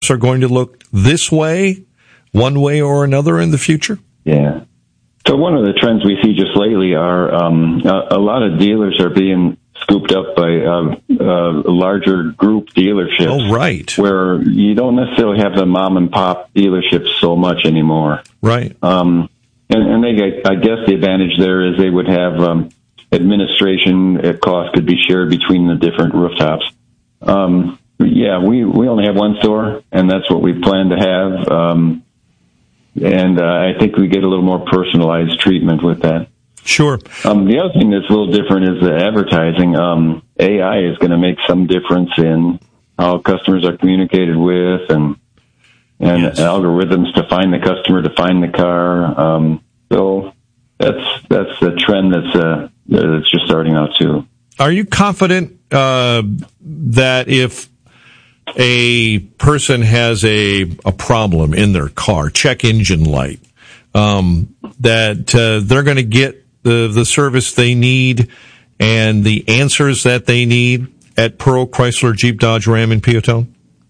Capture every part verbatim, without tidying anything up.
are going to look this way, one way or another in the future? Yeah. So one of the trends we see just lately are um, a, a lot of dealers are being scooped up by uh, uh, larger group dealerships. Oh, right. Where you don't necessarily have the mom and pop dealerships so much anymore. Right. Um, and, and they, get, I guess the advantage there is they would have um, administration costs could be shared between the different rooftops. Um, yeah, we, we only have one store, and that's what we plan to have. Um, and uh, I think we get a little more personalized treatment with that. Sure. Um, the other thing that's a little different is the advertising. Um, A I is going to make some difference in how customers are communicated with, and and yes. algorithms to find the customer, to find the car. Um, so that's that's the trend that's uh, that's just starting out too. Are you confident uh, that if a person has a a problem in their car, check engine light, um, that uh, they're going to get the the service they need and the answers that they need at Pearl Chrysler Jeep Dodge Ram in Peotone?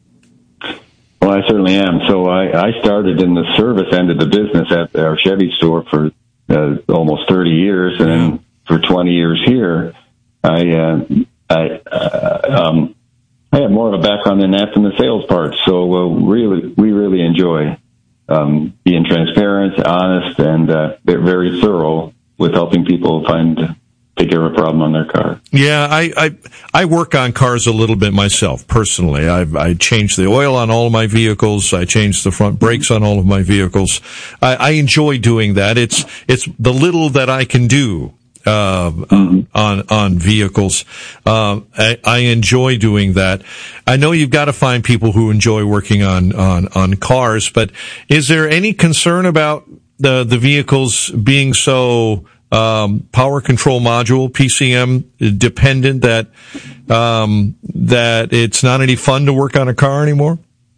Well, I certainly am. So I, I started in the service end of the business at our Chevy store for uh, almost thirty years, and then for twenty years here. I uh, I uh, um, I have more of a background in that than the sales part. So uh, really, we really enjoy um, being transparent, honest, and uh, very thorough with helping people find, take care of a problem on their car. Yeah, I, I, I work on cars a little bit myself, personally. I, I change the oil on all of my vehicles. I change the front brakes on all of my vehicles. I, I enjoy doing that. It's, it's the little that I can do, uh, mm-hmm. on, on vehicles. Uh, I, I enjoy doing that. I know you've got to find people who enjoy working on, on, on cars, but is there any concern about the, the vehicles being so, um, power control module, P C M dependent, that, um, that it's not any fun to work on a car anymore?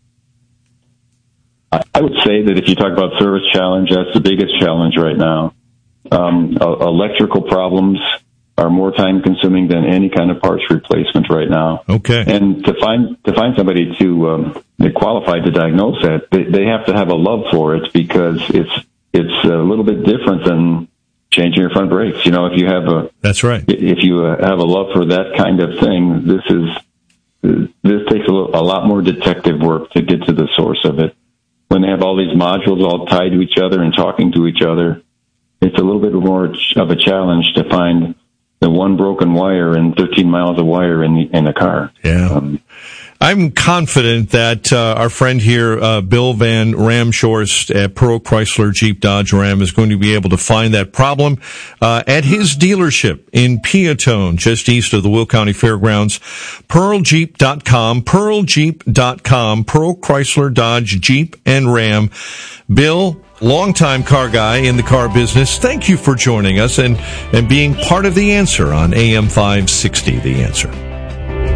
I would say that if you talk about service challenge, that's the biggest challenge right now. Um, uh, electrical problems are more time consuming than any kind of parts replacement right now. Okay. And to find, to find somebody to, um, qualified to diagnose that, they, they have to have a love for it, because it's, it's a little bit different than changing your front brakes. You know, if you have a, that's right. If you have a love for that kind of thing, this is, this takes a, little, a lot more detective work to get to the source of it. When they have all these modules all tied to each other and talking to each other, it's a little bit more of a challenge to find the one broken wire and thirteen miles of wire in the, in a car. Yeah. Um, I'm confident that uh, our friend here, uh, Bill Van Ramshorst at Pearl Chrysler Jeep Dodge Ram, is going to be able to find that problem uh, at his dealership in Peotone, just east of the Will County Fairgrounds. Pearl Jeep dot com, Pearl Jeep dot com, Pearl Chrysler Dodge Jeep and Ram. Bill, longtime car guy in the car business, thank you for joining us and, and being part of The Answer on A M five sixty, The Answer.